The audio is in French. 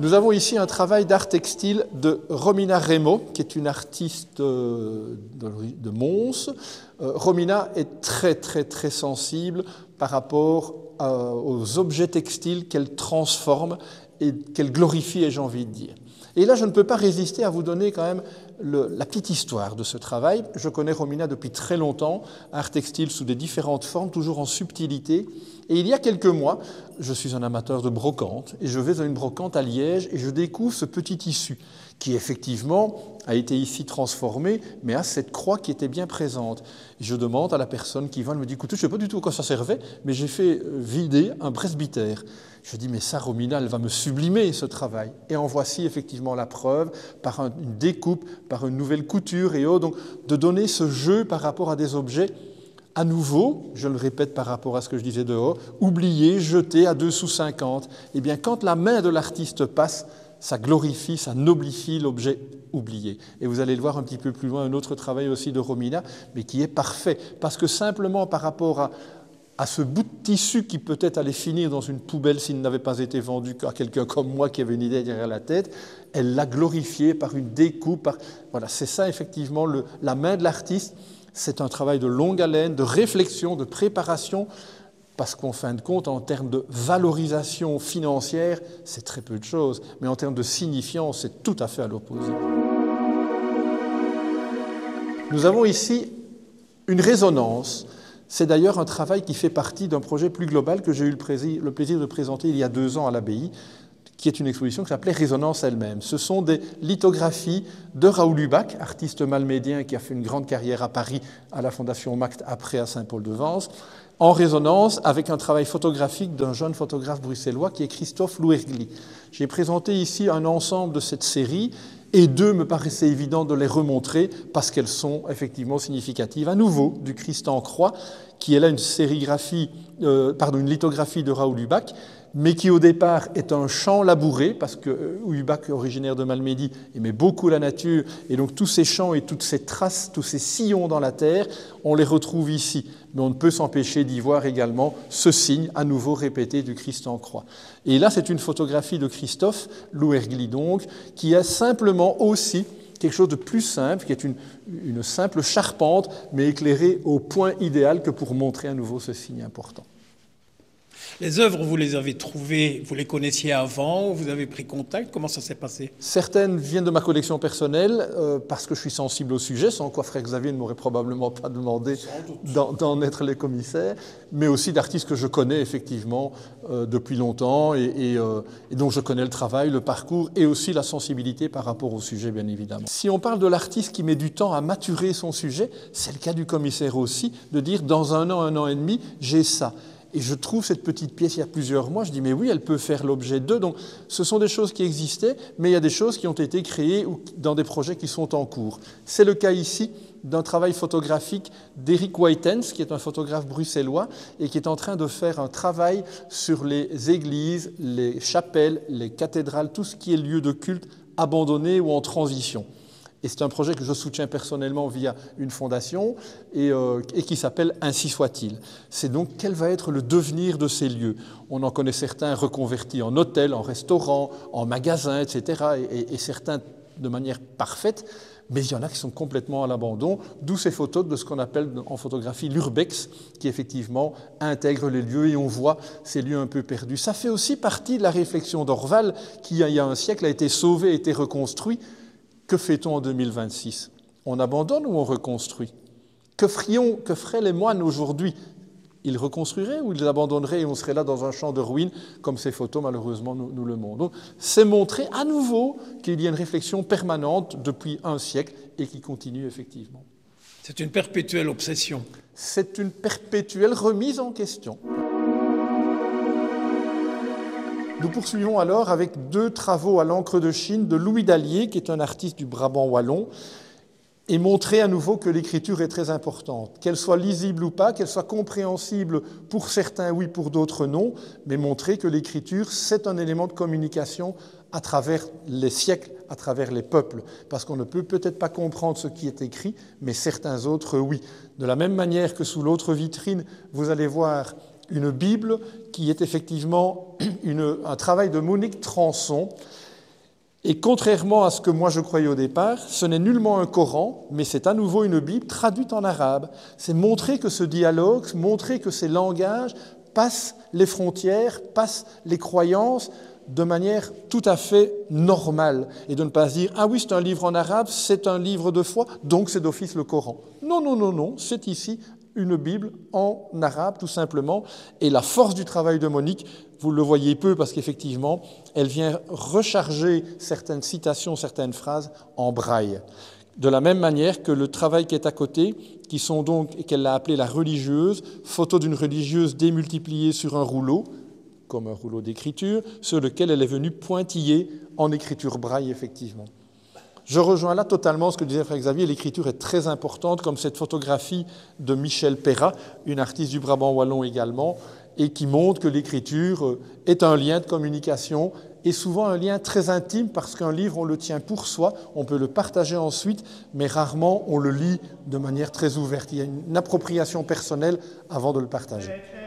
Nous avons ici un travail d'art textile de Romina Remo, qui est une artiste de Mons. Romina est très, très, très sensible par rapport aux objets textiles qu'elle transforme et qu'elle glorifie, ai-je envie de dire. Et là, je ne peux pas résister à vous donner quand même la petite histoire de ce travail. Je connais Romina depuis très longtemps, art textile sous des différentes formes, toujours en subtilité. Et il y a quelques mois, je suis un amateur de brocante et je vais à une brocante à Liège et je découvre ce petit tissu qui effectivement a été ici transformé, mais a cette croix qui était bien présente. Et je demande à la personne qui vend, elle me dit, écoute, je ne sais pas du tout à quoi ça servait, mais j'ai fait vider un presbytère. Je dis, mais ça, Romina, elle va me sublimer ce travail. Et en voici effectivement la preuve, par une découpe, par une nouvelle couture et autres, donc de donner ce jeu par rapport à des objets à nouveau, je le répète par rapport à ce que je disais dehors, oublié, jeté à 2 sous 50. Eh bien, quand la main de l'artiste passe, ça glorifie, ça noblifie l'objet oublié. Et vous allez le voir un petit peu plus loin, un autre travail aussi de Romina, mais qui est parfait. Parce que simplement par rapport à ce bout de tissu qui peut-être allait finir dans une poubelle s'il n'avait pas été vendu à quelqu'un comme moi qui avait une idée derrière la tête, elle l'a glorifié par une découpe. Voilà, c'est ça effectivement la main de l'artiste. C'est un travail de longue haleine, de réflexion, de préparation, parce qu'en fin de compte, en termes de valorisation financière, c'est très peu de choses, mais en termes de signifiance, c'est tout à fait à l'opposé. Nous avons ici une résonance. C'est d'ailleurs un travail qui fait partie d'un projet plus global que j'ai eu le plaisir de présenter il y a 2 ans à l'abbaye, qui est une exposition qui s'appelait Résonance elle-même. Ce sont des lithographies de Raoul Hubac, artiste malmédien qui a fait une grande carrière à Paris, à la Fondation Mact, après à Saint-Paul-de-Vence, en résonance avec un travail photographique d'un jeune photographe bruxellois qui est Christophe Louergli. J'ai présenté ici un ensemble de cette série et 2 me paraissait évident de les remontrer parce qu'elles sont effectivement significatives. À nouveau, du Christ en croix, qui est là une lithographie de Raoul Hubac, mais qui au départ est un champ labouré, parce que Hubac, originaire de Malmedy, aimait beaucoup la nature, et donc tous ces champs et toutes ces traces, tous ces sillons dans la terre, on les retrouve ici. Mais on ne peut s'empêcher d'y voir également ce signe, à nouveau répété, du Christ en croix. Et là, c'est une photographie de Christophe Louergli, donc, qui a simplement aussi quelque chose de plus simple, qui est une simple charpente, mais éclairée au point idéal que pour montrer à nouveau ce signe important. Les œuvres, vous les avez trouvées, vous les connaissiez avant, vous avez pris contact, comment ça s'est passé? Certaines viennent de ma collection personnelle, parce que je suis sensible au sujet, sans quoi Frère Xavier ne m'aurait probablement pas demandé d'en être les commissaires, mais aussi d'artistes que je connais effectivement depuis longtemps et dont je connais le travail, le parcours et aussi la sensibilité par rapport au sujet, bien évidemment. Si on parle de l'artiste qui met du temps à maturer son sujet, c'est le cas du commissaire aussi, de dire dans 1 an et demi, j'ai ça. Et je trouve cette petite pièce il y a plusieurs mois, je dis mais oui, elle peut faire l'objet d'eux. Donc ce sont des choses qui existaient, mais il y a des choses qui ont été créées dans des projets qui sont en cours. C'est le cas ici d'un travail photographique d'Eric Whitens, qui est un photographe bruxellois et qui est en train de faire un travail sur les églises, les chapelles, les cathédrales, tout ce qui est lieu de culte abandonné ou en transition. Et c'est un projet que je soutiens personnellement via une fondation et qui s'appelle Ainsi soit-il. C'est donc quel va être le devenir de ces lieux. On en connaît certains reconvertis en hôtels, en restaurants, en magasins, etc. Et certains de manière parfaite, mais il y en a qui sont complètement à l'abandon, d'où ces photos de ce qu'on appelle en photographie l'urbex, qui effectivement intègre les lieux et on voit ces lieux un peu perdus. Ça fait aussi partie de la réflexion d'Orval, qui il y a un siècle a été sauvé, a été reconstruit. Que fait-on en 2026? On abandonne ou on reconstruit? Que feraient les moines aujourd'hui? Ils reconstruiraient ou ils abandonneraient et on serait là dans un champ de ruines, comme ces photos malheureusement nous le montrent. Donc, c'est montrer à nouveau qu'il y a une réflexion permanente depuis un siècle et qui continue effectivement. C'est une perpétuelle obsession. C'est une perpétuelle remise en question. Nous poursuivons alors avec 2 travaux à l'encre de Chine de Louis Dallier, qui est un artiste du Brabant wallon, et montrer à nouveau que l'écriture est très importante, qu'elle soit lisible ou pas, qu'elle soit compréhensible pour certains oui, pour d'autres non, mais montrer que l'écriture, c'est un élément de communication à travers les siècles, à travers les peuples, parce qu'on ne peut peut-être pas comprendre ce qui est écrit, mais certains autres oui. De la même manière que sous l'autre vitrine, vous allez voir une Bible qui est effectivement un travail de Monique Transon, Et contrairement à ce que moi je croyais au départ, ce n'est nullement un Coran, mais c'est à nouveau une Bible traduite en arabe. C'est montrer que ce dialogue, montrer que ces langages passent les frontières, passent les croyances de manière tout à fait normale. Et de ne pas se dire « Ah oui, c'est un livre en arabe, c'est un livre de foi, donc c'est d'office le Coran ». Non, non, non, non, c'est ici une Bible en arabe, tout simplement. Et la force du travail de Monique, vous le voyez peu parce qu'effectivement, elle vient recharger certaines citations, certaines phrases en braille. De la même manière que le travail qui est à côté, qui sont donc, et qu'elle l'a appelé la religieuse, photo d'une religieuse démultipliée sur un rouleau, comme un rouleau d'écriture, sur lequel elle est venue pointiller en écriture braille, effectivement. Je rejoins là totalement ce que disait Frère Xavier, l'écriture est très importante, comme cette photographie de Michel Perrat, une artiste du Brabant wallon également, et qui montre que l'écriture est un lien de communication, et souvent un lien très intime, parce qu'un livre, on le tient pour soi, on peut le partager ensuite, mais rarement on le lit de manière très ouverte. Il y a une appropriation personnelle avant de le partager.